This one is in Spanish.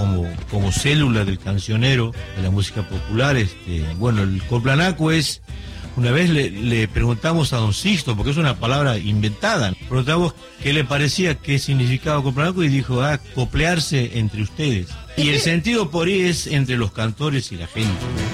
como célula del cancionero de la música popular. Bueno, el coplanaco es... Una vez le preguntamos a don Sixto, porque es una palabra inventada, preguntamos qué le parecía, qué significaba coplanaco, y dijo, coplearse entre ustedes. Y el sentido por ahí es entre los cantores y la gente.